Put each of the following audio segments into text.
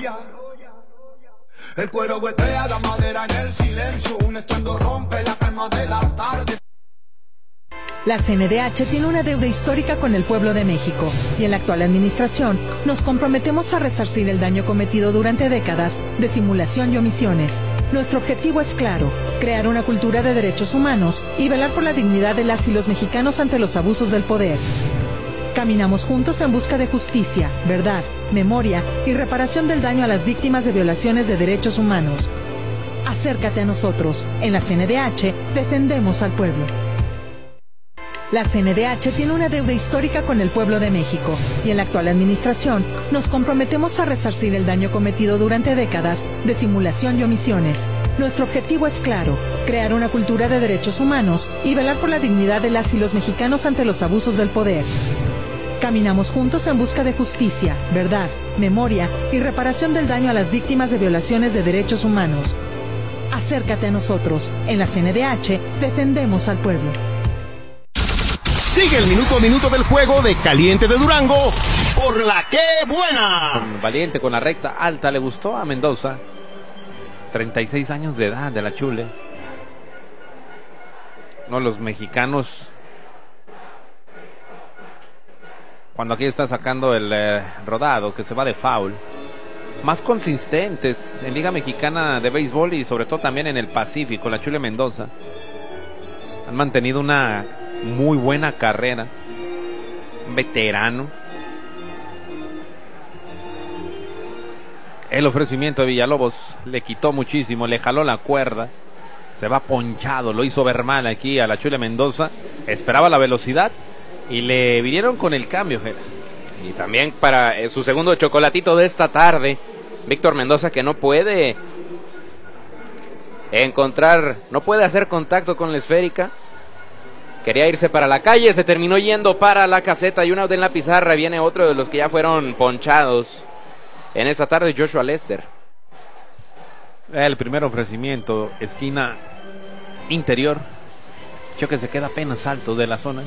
El cuero golpea la madera en el silencio, un estruendo rompe la calma de la tarde. La CNDH tiene una deuda histórica con el pueblo de México y en la actual administración nos comprometemos a resarcir el daño cometido durante décadas de simulación y omisiones. Nuestro objetivo es claro, crear una cultura de derechos humanos y velar por la dignidad de las y los mexicanos ante los abusos del poder. Caminamos juntos en busca de justicia, verdad, memoria y reparación del daño a las víctimas de violaciones de derechos humanos. Acércate a nosotros. En la CNDH defendemos al pueblo. La CNDH tiene una deuda histórica con el pueblo de México y en la actual administración nos comprometemos a resarcir el daño cometido durante décadas de simulación y omisiones. Nuestro objetivo es claro, crear una cultura de derechos humanos y velar por la dignidad de las y los mexicanos ante los abusos del poder. Caminamos juntos en busca de justicia, verdad, memoria y reparación del daño a las víctimas de violaciones de derechos humanos. Acércate a nosotros. En la CNDH defendemos al pueblo. Sigue el minuto a minuto del juego de Caliente de Durango por la que buena. Valiente con la recta alta, le gustó a Mendoza. 36 años de edad de la Chule. No, los mexicanos, cuando aquí está sacando el rodado que se va de foul, más consistentes en Liga Mexicana de Béisbol y sobre todo también en el Pacífico, la Chule Mendoza. Han mantenido una muy buena carrera, un veterano. El ofrecimiento de Villalobos le quitó muchísimo, le jaló la cuerda, se va ponchado, lo hizo ver mal aquí a la Chule Mendoza, esperaba la velocidad y le vinieron con el cambio, Jera. Y también para su segundo chocolatito de esta tarde, Víctor Mendoza, que no puede hacer contacto con la esférica. Quería irse para la calle, se terminó yendo para la caseta y un out en la pizarra. Viene otro de los que ya fueron ponchados en esta tarde, Joshua Lester. El primer ofrecimiento, esquina interior. Choque se queda apenas alto de la zona.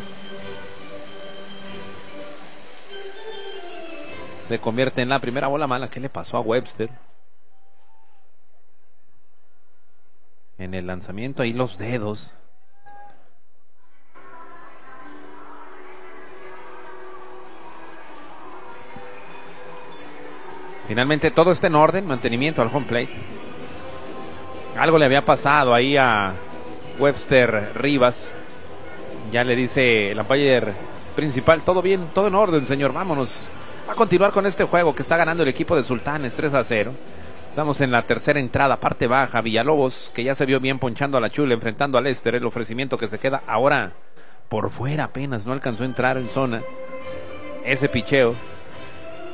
Se convierte en la primera bola mala. ¿Qué le pasó a Webster? En el lanzamiento ahí los dedos. Finalmente todo está en orden, mantenimiento al home plate. Algo le había pasado ahí a Webster Rivas. Ya le dice el umpire principal, todo bien, todo en orden, señor, vámonos. Va a continuar con este juego que está ganando el equipo de Sultanes 3-0. Estamos en la tercera entrada, parte baja. Villalobos, que ya se vio bien ponchando a la Chule, enfrentando a Lester. El ofrecimiento que se queda ahora por fuera apenas, no alcanzó a entrar en zona. Ese picheo